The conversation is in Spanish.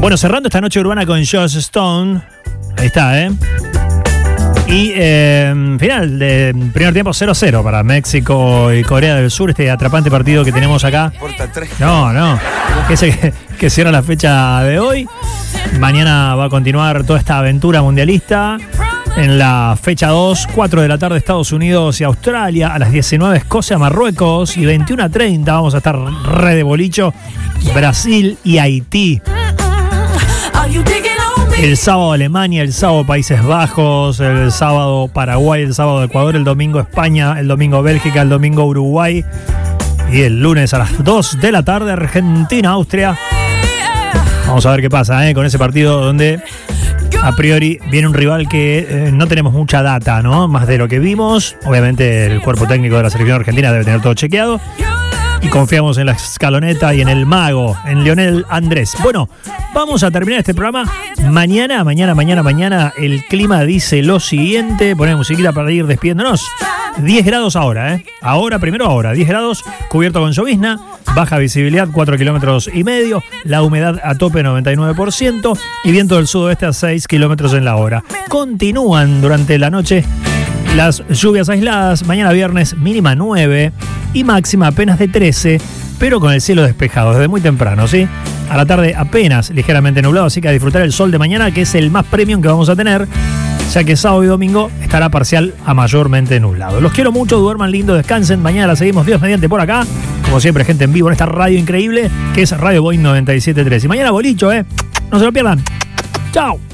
Bueno, cerrando esta noche urbana con Joss Stone. Ahí está, Y final de primer tiempo 0-0 para México y Corea del Sur. Este atrapante partido que tenemos acá. No. Que cierra la fecha de hoy. Mañana va a continuar toda esta aventura mundialista. En la fecha 2, 4 de la tarde Estados Unidos y Australia. A las 19 Escocia, Marruecos. Y 21:30 vamos a estar re de bolicho. Brasil y Haití. El sábado Alemania, el sábado Países Bajos, el sábado Paraguay, el sábado Ecuador, el domingo España, el domingo Bélgica, el domingo Uruguay y el lunes a las 2 de la tarde Argentina, Austria. Vamos a ver qué pasa con ese partido donde a priori viene un rival que no tenemos mucha data, ¿no? Más de lo que vimos. Obviamente el cuerpo técnico de la selección argentina debe tener todo chequeado. Y confiamos en la escaloneta y en el mago, en Lionel Andrés. Bueno, vamos a terminar este programa. Mañana, el clima dice lo siguiente. Ponemos musiquita para ir despidiéndonos. 10 grados ahora, Primero ahora. 10 grados, cubierto con llovizna. Baja visibilidad, 4,5 kilómetros. La humedad a tope, 99%. Y viento del sudoeste a 6 kilómetros en la hora. Continúan durante la noche las lluvias aisladas. Mañana viernes mínima 9 y máxima apenas de 13, pero con el cielo despejado desde muy temprano, ¿sí? A la tarde apenas ligeramente nublado, así que a disfrutar el sol de mañana, que es el más premium que vamos a tener, ya que sábado y domingo estará parcial a mayormente nublado. Los quiero mucho, duerman lindo, descansen. Mañana la seguimos, Dios mediante, por acá. Como siempre, gente en vivo en esta radio increíble que es Radio Boing 97.3. Y mañana bolicho, no se lo pierdan. ¡Chao!